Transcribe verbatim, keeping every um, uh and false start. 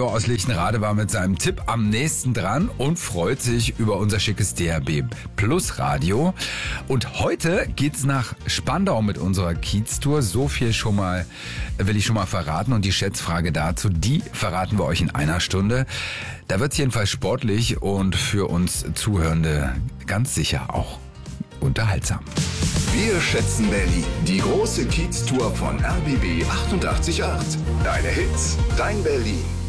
Mario aus Lichtenrade war mit seinem Tipp am nächsten dran und freut sich über unser schickes D A B Plus Radio. Und heute geht's nach Spandau mit unserer Kiez-Tour. So viel schon mal will ich schon mal verraten. Und die Schätzfrage dazu, die verraten wir euch in einer Stunde. Da wird's jedenfalls sportlich und für uns Zuhörende ganz sicher auch unterhaltsam. Wir schätzen Berlin. Die große Kiez-Tour von R B B achtundachtzig Komma acht. Deine Hits, dein Berlin.